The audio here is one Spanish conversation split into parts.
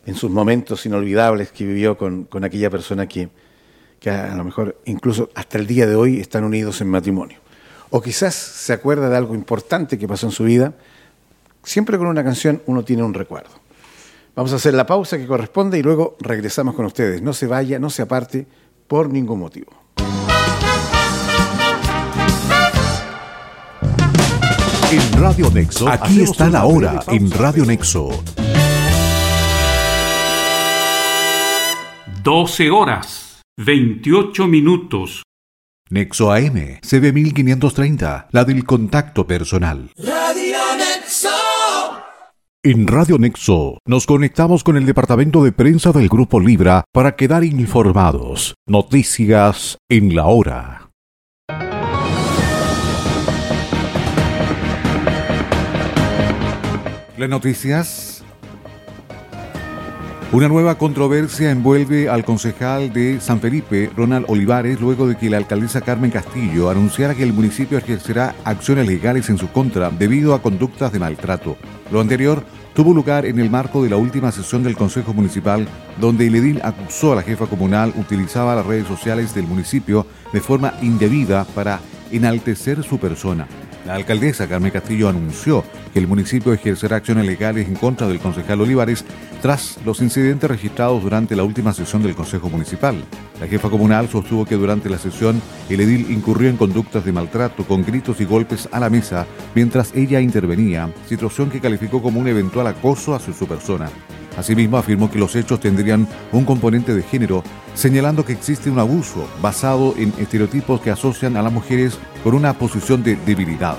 en sus momentos inolvidables que vivió con aquella persona que a lo mejor incluso hasta el día de hoy están unidos en matrimonio. O quizás se acuerda de algo importante que pasó en su vida. Siempre con una canción uno tiene un recuerdo. Vamos a hacer la pausa que corresponde y luego regresamos con ustedes. No se vaya, no se aparte por ningún motivo. En Radio Nexo, aquí está la hora en Radio Nexo. 12 horas, 28 minutos. Nexo AM, CB 1530, la del contacto personal. Radio Nexo. En Radio Nexo nos conectamos con el departamento de prensa del Grupo Libra para quedar informados. Noticias en la hora. Las noticias. Una nueva controversia envuelve al concejal de San Felipe, Ronald Olivares, luego de que la alcaldesa Carmen Castillo anunciara que el municipio ejercerá acciones legales en su contra debido a conductas de maltrato. Lo anterior tuvo lugar en el marco de la última sesión del Consejo Municipal, donde el edil acusó a la jefa comunal utilizaba las redes sociales del municipio de forma indebida para enaltecer su persona. La alcaldesa Carmen Castillo anunció que el municipio ejercerá acciones legales en contra del concejal Olivares tras los incidentes registrados durante la última sesión del Consejo Municipal. La jefa comunal sostuvo que durante la sesión el edil incurrió en conductas de maltrato con gritos y golpes a la mesa mientras ella intervenía, situación que calificó como un eventual acoso hacia su persona. Asimismo, afirmó que los hechos tendrían un componente de género, señalando que existe un abuso basado en estereotipos que asocian a las mujeres con una posición de debilidad.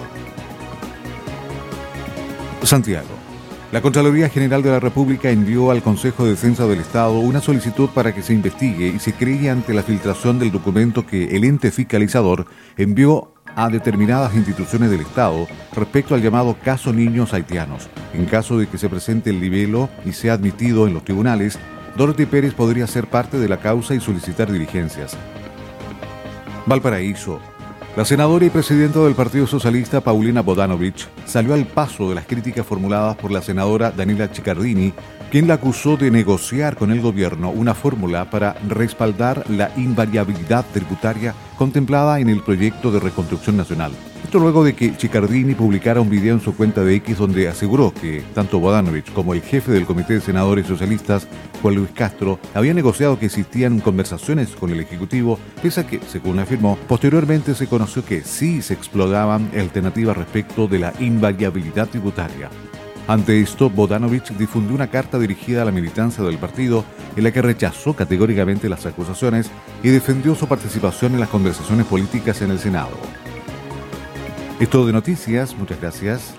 Santiago. La Contraloría General de la República envió al Consejo de Defensa del Estado una solicitud para que se investigue y se cree ante la filtración del documento que el ente fiscalizador envió a determinadas instituciones del Estado respecto al llamado caso niños haitianos. En caso de que se presente el libelo y sea admitido en los tribunales, Dorothy Pérez podría ser parte de la causa y solicitar diligencias. Valparaíso. La senadora y presidenta del Partido Socialista, Paulina Bodanovich, salió al paso de las críticas formuladas por la senadora Daniela Chiccardini, quien la acusó de negociar con el gobierno una fórmula para respaldar la invariabilidad tributaria contemplada en el proyecto de reconstrucción nacional. Esto luego de que Chiccardini publicara un video en su cuenta de X donde aseguró que tanto Bodanovich como el jefe del Comité de Senadores Socialistas, Juan Luis Castro, habían negociado que existían conversaciones con el Ejecutivo, pese a que, según afirmó, posteriormente se conoció que sí se exploraban alternativas respecto de la invariabilidad tributaria. Ante esto, Bodanovich difundió una carta dirigida a la militancia del partido en la que rechazó categóricamente las acusaciones y defendió su participación en las conversaciones políticas en el Senado. Es todo de noticias, muchas gracias.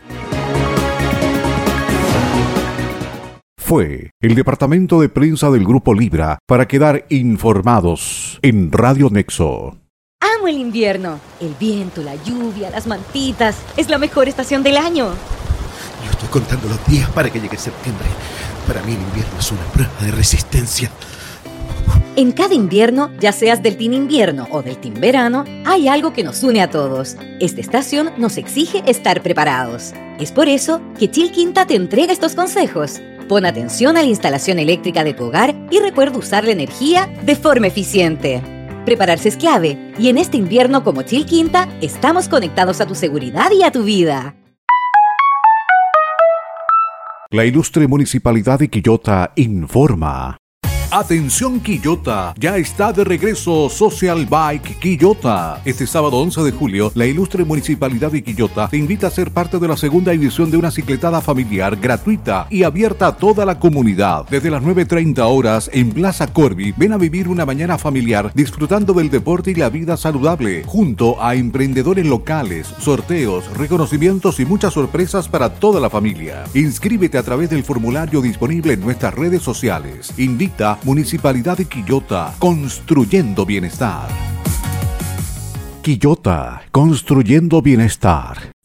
Fue el departamento de prensa del Grupo Libra para quedar informados en Radio Nexo. Amo el invierno, el viento, la lluvia, las mantitas, es la mejor estación del año. Yo estoy contando los días para que llegue septiembre. Para mí el invierno es una prueba de resistencia. En cada invierno, ya seas del team invierno o del team verano, hay algo que nos une a todos. Esta estación nos exige estar preparados. Es por eso que Chilquinta te entrega estos consejos. Pon atención a la instalación eléctrica de tu hogar y recuerda usar la energía de forma eficiente. Prepararse es clave y en este invierno como Chilquinta estamos conectados a tu seguridad y a tu vida. La ilustre Municipalidad de Quillota informa. Atención Quillota, ya está de regreso Social Bike Quillota. Este sábado 11 de julio, la ilustre Municipalidad de Quillota te invita a ser parte de la segunda edición de una cicletada familiar gratuita y abierta a toda la comunidad. Desde las 9:30 horas en Plaza Corby, ven a vivir una mañana familiar disfrutando del deporte y la vida saludable, junto a emprendedores locales, sorteos, reconocimientos y muchas sorpresas para toda la familia. Inscríbete a través del formulario disponible en nuestras redes sociales. Invita Municipalidad de Quillota, construyendo bienestar. Quillota, construyendo bienestar.